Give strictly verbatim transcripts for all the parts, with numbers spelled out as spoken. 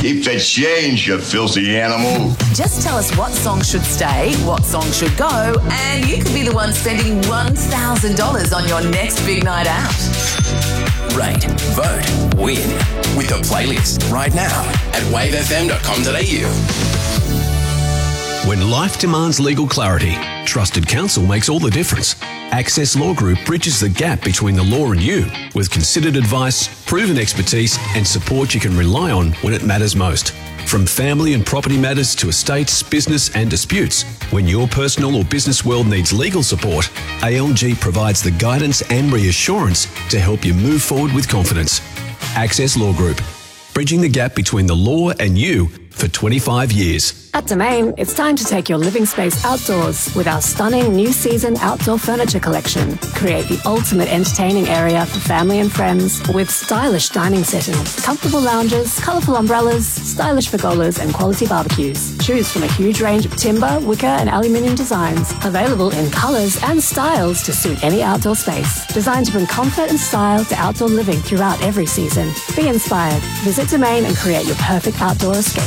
Keep the change, you filthy animal. Just tell us what song should stay, what song should go, and you could be the one spending one thousand dollars on your next big night out. Rate, vote, win with the playlist right now at wave f m dot com dot a u. When life demands legal clarity, trusted counsel makes all the difference. Access Law Group bridges the gap between the law and you with considered advice, proven expertise, and support you can rely on when it matters most. From family and property matters to estates, business and disputes, when your personal or business world needs legal support, A L G provides the guidance and reassurance to help you move forward with confidence. Access Law Group, bridging the gap between the law and you for twenty-five years. At Domain, it's time to take your living space outdoors with our stunning new season outdoor furniture collection. Create the ultimate entertaining area for family and friends with stylish dining settings, comfortable lounges, colourful umbrellas, stylish pergolas and quality barbecues. Choose from a huge range of timber, wicker and aluminium designs, available in colours and styles to suit any outdoor space. Designed to bring comfort and style to outdoor living throughout every season. Be inspired. Visit Domain and create your perfect outdoor escape.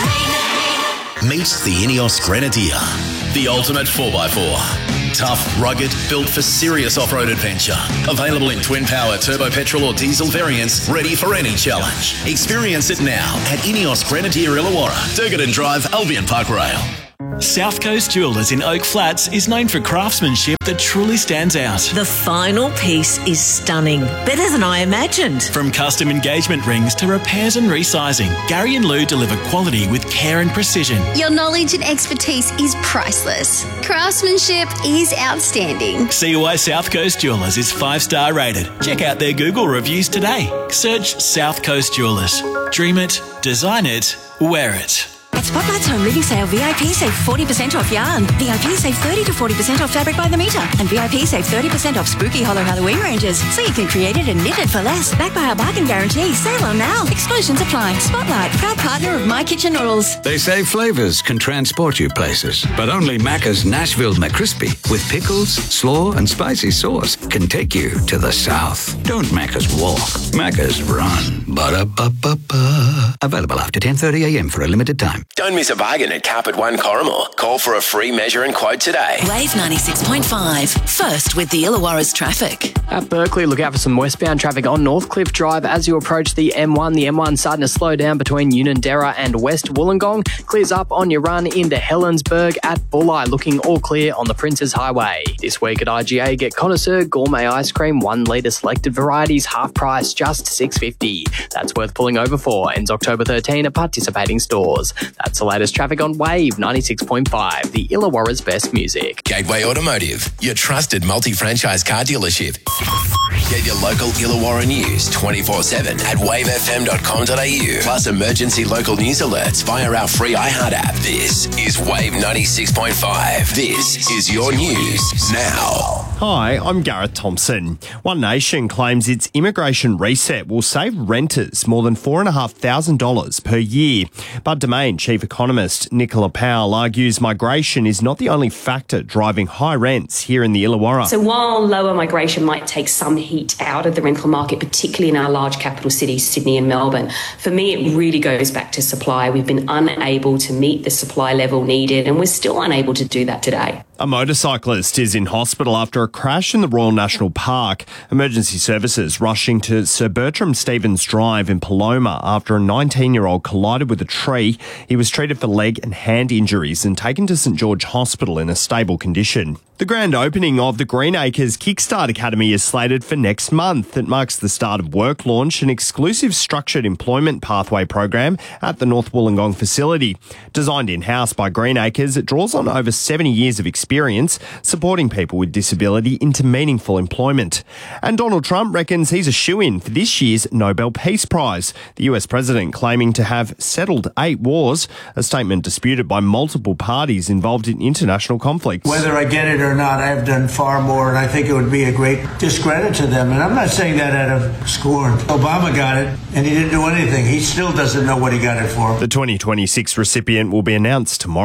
Meet the Ineos Grenadier, the ultimate four by four. Tough, rugged, built for serious off-road adventure. Available in twin-power turbo petrol or diesel variants, ready for any challenge. Experience it now at Ineos Grenadier Illawarra, Durgadon Drive, Albion Park Rail. South Coast Jewellers in Oak Flats is known for craftsmanship that truly stands out. The final piece is stunning. Better than I imagined. From custom engagement rings to repairs and resizing, Gary and Lou deliver quality with care and precision. Your knowledge and expertise is priceless. Craftsmanship is outstanding. See why South Coast Jewellers is five-star rated. Check out their Google reviews today. Search South Coast Jewellers. Dream it, design it, wear it. At Spotlight's Home Living Sale, V I P save forty percent off yarn. V I P save thirty to forty percent off fabric by the metre. And V I P save thirty percent off spooky hollow Halloween ranges. So you can create it and knit it for less. Backed by our bargain guarantee. Sale on now. Exclusions apply. Spotlight, proud partner of My Kitchen Noodles. They say flavours can transport you places, but only Macca's Nashville McCrispy with pickles, slaw and spicy sauce can take you to the south. Don't Macca's walk. Macca's run. Ba-da-ba-ba-ba. Available after ten thirty a m for a limited time. Don't miss a bargain at Carpet One Corrimore. Call for a free measure and quote today. Wave ninety-six point five. First with the Illawarra's traffic. At Berkeley, look out for some westbound traffic on Northcliffe Drive as you approach the M one. The M one starting to slow down between Unanderra and West Wollongong. Clears up on your run into Helensburgh at Bulli. Looking all clear on the Princes Highway. This week at I G A, get Connoisseur Gourmet Ice Cream, one litre selected varieties, half price, just six dollars fifty. That's worth pulling over for. Ends October thirteenth at participating stores. That's the latest traffic on Wave ninety-six point five, the Illawarra's best music. Gateway Automotive, your trusted multi-franchise car dealership. Get your local Illawarra news twenty-four seven at wave f m dot com dot a u. Plus emergency local news alerts via our free iHeart app. This is Wave ninety-six point five. This is your news now. Hi, I'm Gareth Thompson. One Nation claims its immigration reset will save renters more than four thousand five hundred dollars per year. But Domain Chief Economist Nicola Powell argues migration is not the only factor driving high rents here in the Illawarra. So while lower migration might take some heat out of the rental market, particularly in our large capital cities, Sydney and Melbourne, for me it really goes back to supply. We've been unable to meet the supply level needed, and we're still unable to do that today. A motorcyclist is in hospital after a crash in the Royal National Park. Emergency services rushing to Sir Bertram Stevens Drive in Paloma after a nineteen-year-old collided with a tree. He was treated for leg and hand injuries and taken to St George Hospital in a stable condition. The grand opening of the Greenacres Kickstart Academy is slated for next month. It marks the start of work launch, an exclusive structured employment pathway program at the North Wollongong facility. Designed in-house by Greenacres, it draws on over seventy years of experience supporting people with disability into meaningful employment. And Donald Trump reckons he's a shoo-in for this year's Nobel Peace Prize. The U S president claiming to have settled eight wars, a statement disputed by multiple parties involved in international conflicts. Whether I get it or not, I have done far more, and I think it would be a great discredit to them. And I'm not saying that out of scorn. Obama got it, and he didn't do anything. He still doesn't know what he got it for. The twenty twenty-six recipient will be announced tomorrow.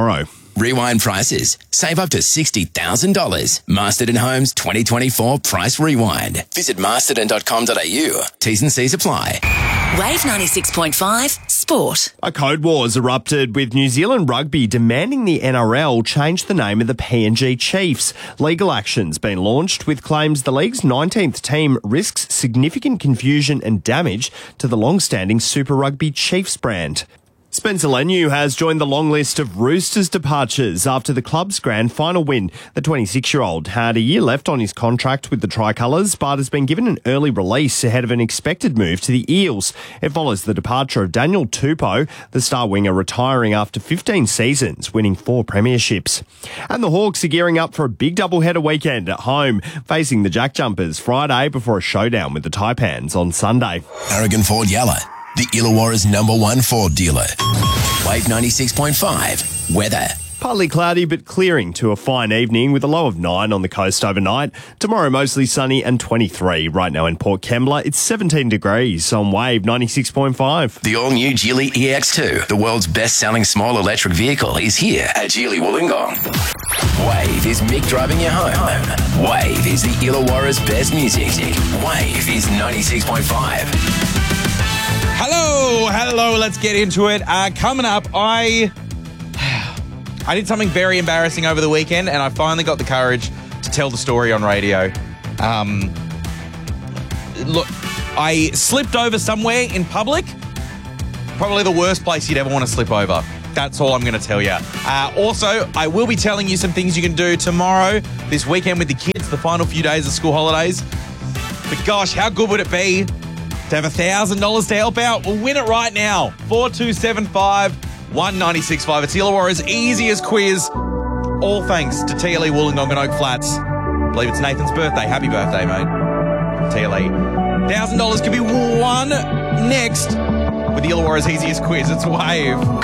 Rewind prices. Save up to sixty thousand dollars. Masterton Homes twenty twenty-four Price Rewind. Visit masterton dot com dot a u. T's and C's apply. Wave ninety-six point five Sport. A code war has erupted with New Zealand Rugby demanding the N R L change the name of the P N G Chiefs. Legal action's been launched with claims the league's nineteenth team risks significant confusion and damage to the long-standing Super Rugby Chiefs brand. Spencer Leniu has joined the long list of Roosters departures after the club's grand final win. The twenty-six-year-old had a year left on his contract with the Tricolours, but has been given an early release ahead of an expected move to the Eels. It follows the departure of Daniel Tupou, the star winger retiring after fifteen seasons, winning four premierships. And the Hawks are gearing up for a big doubleheader weekend at home, facing the Jack Jumpers Friday before a showdown with the Taipans on Sunday. Aragon Ford Yalla, the Illawarra's number one Ford dealer. Wave ninety-six point five. Weather. Partly cloudy but clearing to a fine evening with a low of nine on the coast overnight. Tomorrow mostly sunny and twenty-three. Right now in Port Kembla, it's seventeen degrees on Wave ninety-six point five. The all-new Geely E X two, the world's best-selling small electric vehicle, is here at Geely Wollongong. Wave is Mick driving you home. Wave is the Illawarra's best music. Wave is ninety-six point five. Hello, hello, let's get into it. Uh, coming up, I I did something very embarrassing over the weekend, and I finally got the courage to tell the story on radio. Um, look, I slipped over somewhere in public. Probably the worst place you'd ever want to slip over. That's all I'm going to tell you. Uh, also, I will be telling you some things you can do tomorrow, this weekend with the kids, the final few days of school holidays. But gosh, how good would it be to have one thousand dollars to help out? We'll win it right now. four two seven five, one nine six five. It's Illawarra's easiest quiz. All thanks to T L E Wollongong and Oak Flats. I believe it's Nathan's birthday. Happy birthday, mate. T L E. one thousand dollars could be won next with Illawarra's easiest quiz. It's Wave.